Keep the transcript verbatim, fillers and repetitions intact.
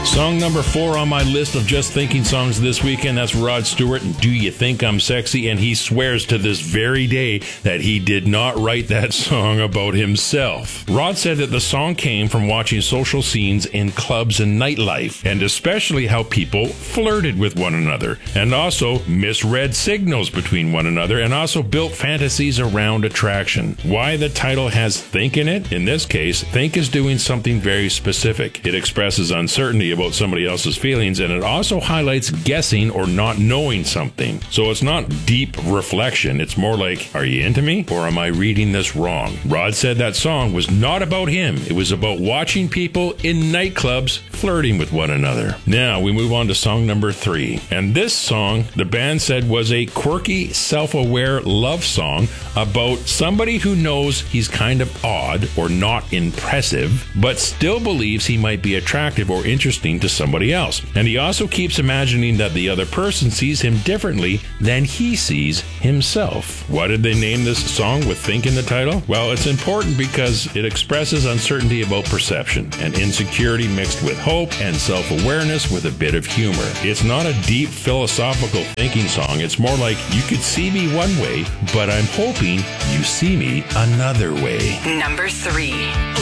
Song number four on my list of Just Thinking songs this weekend, that's Rod Stewart and Do You Think I'm Sexy? And he swears to this very day that he did not write that song about himself. Rod said that the song came from watching social scenes in clubs and nightlife, and especially how people flirted with one another, and also misread signals between one another, and also built fantasies around attraction. Why the title has think in it? In this case, think is doing something very specific. It expresses uncertainty about somebody else's feelings, and it also highlights guessing or not knowing something. So it's not deep reflection. It's more like, are you into me or am I reading this wrong? Rod said that song was not about him. It was about watching people in nightclubs flirting with one another. Now we move on to song number three. And this song, the band said, was a quirky, self-aware love song about somebody who knows he's kind of odd or not impressive, but still believes he might be attractive or interesting to somebody else. And he also keeps imagining that the other person sees him differently than he sees himself. Why did they name this song with think in the title? Well, it's important because it expresses uncertainty about perception and insecurity mixed with hope and self-awareness with a bit of humor. It's not a deep philosophical thinking song. It's more like, you could see me one way, but I'm hoping you see me another way. Number three.